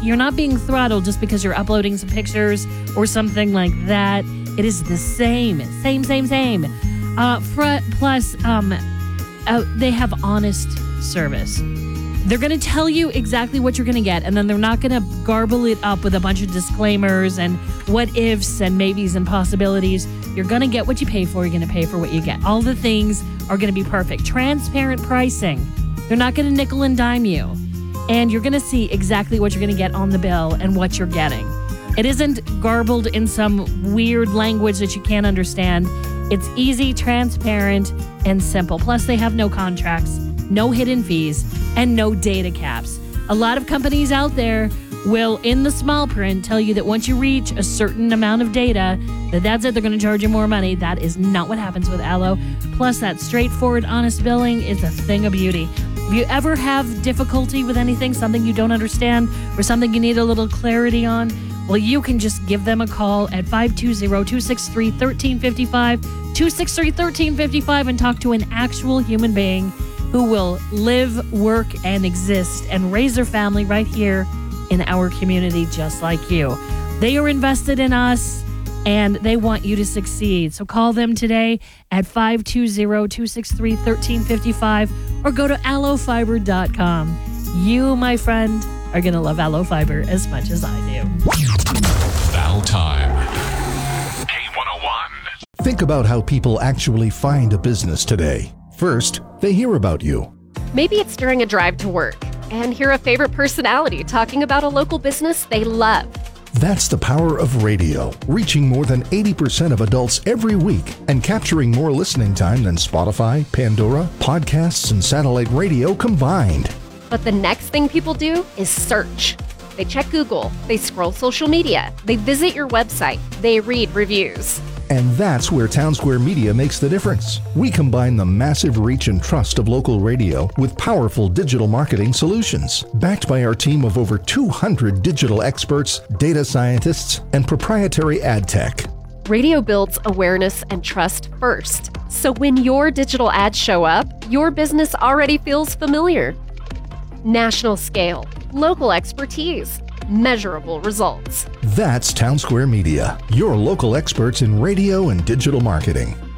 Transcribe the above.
you're not being throttled just because you're uploading some pictures or something like that. It is the same. Plus, they have honest service. They're going to tell you exactly what you're going to get, and then they're not going to garble it up with a bunch of disclaimers and what ifs and maybes and possibilities. You're going to get what you pay for. You're going to pay for what you get. All the things are going to be perfect. Transparent pricing. They're not going to nickel and dime you. And you're going to see exactly what you're going to get on the bill and what you're getting. It isn't garbled in some weird language that you can't understand. It's easy, transparent, and simple. Plus, they have no contracts, no hidden fees, and no data caps. A lot of companies out there will, in the small print, tell you that once you reach a certain amount of data, that's it, they're going to charge you more money. That is not what happens with Allo. Plus, that straightforward, honest billing is a thing of beauty. If you ever have difficulty with anything, something you don't understand, or something you need a little clarity on, well, you can just give them a call at 520-263-1355, 263-1355, and talk to an actual human being who will live, work, and exist and raise their family right here in our community just like you. They are invested in us, and they want you to succeed. So call them today at 520-263-1355 or go to allofiber.com. You, my friend, are going to love Allo Fiber as much as I do. Val Time. K101. Think about how people actually find a business today. First, they hear about you. Maybe it's during a drive to work and hear a favorite personality talking about a local business they love. That's the power of radio, reaching more than 80% of adults every week and capturing more listening time than Spotify, Pandora, podcasts, and satellite radio combined. But the next thing people do is search. They check Google, they scroll social media, they visit your website, they read reviews. And that's where Townsquare Media makes the difference. We combine the massive reach and trust of local radio with powerful digital marketing solutions, backed by our team of over 200 digital experts, data scientists, and proprietary ad tech. Radio builds awareness and trust first. So when your digital ads show up, your business already feels familiar. National scale, local expertise, measurable results. That's Townsquare Media, your local experts in radio and digital marketing.